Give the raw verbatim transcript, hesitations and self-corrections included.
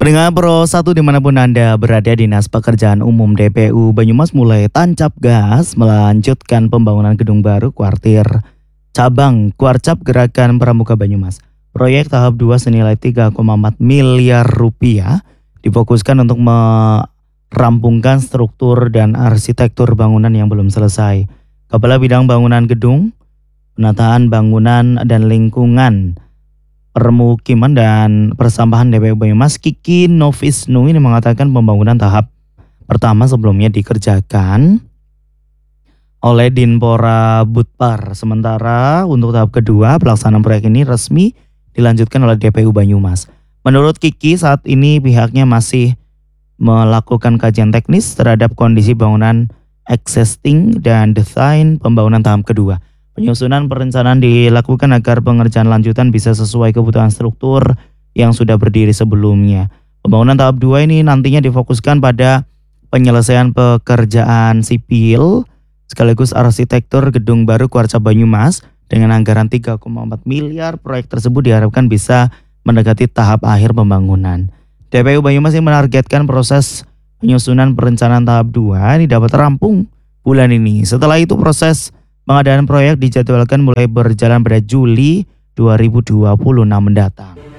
Pendengar Pro satu dimanapun Anda berada, Dinas Pekerjaan Umum D P U Banyumas mulai tancap gas melanjutkan pembangunan gedung baru kuartir cabang Kuarcap Gerakan Pramuka Banyumas. Proyek tahap dua senilai tiga koma empat miliar rupiah difokuskan untuk merampungkan struktur dan arsitektur bangunan yang belum selesai. Kepala Bidang Bangunan Gedung, Penataan Bangunan dan Lingkungan Permukiman dan Persampahan D P U Banyumas, Kiki Novisnu, ini mengatakan pembangunan tahap pertama sebelumnya dikerjakan oleh Dinpora Budpar. Sementara untuk tahap kedua pelaksanaan proyek ini resmi dilanjutkan oleh D P U Banyumas. Menurut Kiki, saat ini pihaknya masih melakukan kajian teknis terhadap kondisi bangunan existing dan desain pembangunan tahap kedua. Penyusunan perencanaan dilakukan agar pengerjaan lanjutan bisa sesuai kebutuhan struktur yang sudah berdiri sebelumnya. Pembangunan tahap dua ini nantinya difokuskan pada penyelesaian pekerjaan sipil sekaligus arsitektur gedung baru Kuarcap Banyumas dengan anggaran tiga koma empat miliar. Proyek tersebut diharapkan bisa mendekati tahap akhir pembangunan. D P U Banyumas yang menargetkan proses penyusunan perencanaan tahap dua ini dapat rampung bulan ini. Setelah itu proses pengadaan proyek dijadwalkan mulai berjalan pada Juli dua ribu dua puluh enam mendatang.